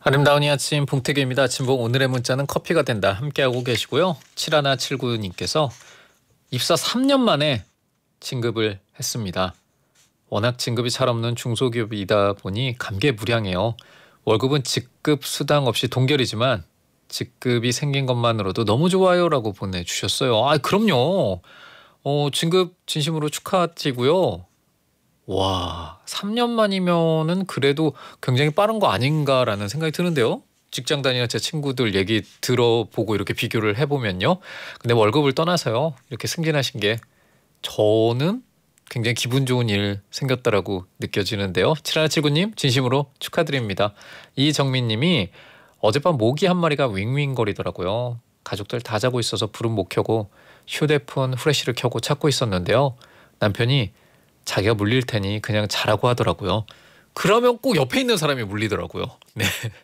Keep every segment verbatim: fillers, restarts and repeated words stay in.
아름다운 이 아침 봉태규입니다. 아침봉 오늘의 문자는 커피가 된다 함께하고 계시고요. 칠일칠구님께서 입사 삼 년 만에 진급을 했습니다. 워낙 진급이 잘 없는 중소기업이다 보니 감개무량해요. 월급은 직급 수당 없이 동결이지만 직급이 생긴 것만으로도 너무 좋아요 라고 보내주셨어요. 아 그럼요. 어, 진급 진심으로 축하드리고요. 와, 삼 년 만이면은 그래도 굉장히 빠른 거 아닌가라는 생각이 드는데요. 직장 다니는 제 친구들 얘기 들어보고 이렇게 비교를 해보면요. 근데 월급을 떠나서요. 이렇게 승진하신 게 저는 굉장히 기분 좋은 일 생겼다라고 느껴지는데요. 칠일칠구님 진심으로 축하드립니다. 이정민님이 어젯밤 모기 한 마리가 윙윙거리더라고요. 가족들 다 자고 있어서 불은 못 켜고 휴대폰 후레쉬를 켜고 찾고 있었는데요. 남편이 자기가 물릴 테니 그냥 자라고 하더라고요. 그러면 꼭 옆에 있는 사람이 물리더라고요. 네.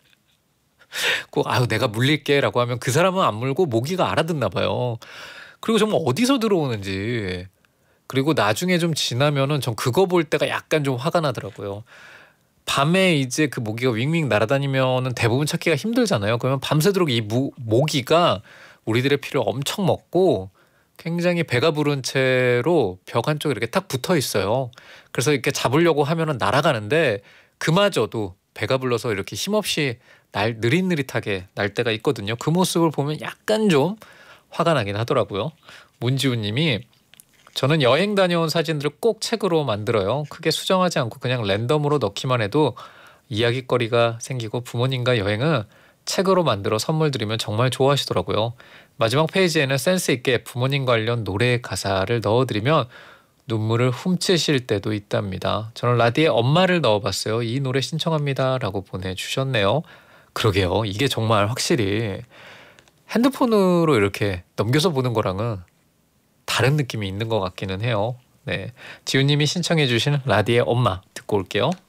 꼭 아유 내가 물릴게라고 하면 그 사람은 안 물고 모기가 알아듣나 봐요. 그리고 정말 어디서 들어오는지. 그리고 나중에 좀 지나면은 전 그거 볼 때가 약간 좀 화가 나더라고요. 밤에 이제 그 모기가 윙윙 날아다니면은 대부분 찾기가 힘들잖아요. 그러면 밤새도록 이 무, 모기가 우리들의 피를 엄청 먹고 굉장히 배가 부른 채로 벽 한쪽에 이렇게 딱 붙어 있어요. 그래서 이렇게 잡으려고 하면은 날아가는데 그마저도 배가 불러서 이렇게 힘없이 날 느릿느릿하게 날 때가 있거든요. 그 모습을 보면 약간 좀 화가 나긴 하더라고요. 문지훈 님이 저는 여행 다녀온 사진들을 꼭 책으로 만들어요. 크게 수정하지 않고 그냥 랜덤으로 넣기만 해도 이야기거리가 생기고 부모님과 여행은 책으로 만들어 선물 드리면 정말 좋아하시더라고요. 마지막 페이지에는 센스 있게 부모님 관련 노래 가사를 넣어드리면 눈물을 훔치실 때도 있답니다. 저는 라디에 엄마를 넣어봤어요. 이 노래 신청합니다 라고 보내주셨네요. 그러게요. 이게 정말 확실히 핸드폰으로 이렇게 넘겨서 보는 거랑은 다른 느낌이 있는 것 같기는 해요. 네, 지훈님이 신청해 주신 라디의 엄마 듣고 올게요.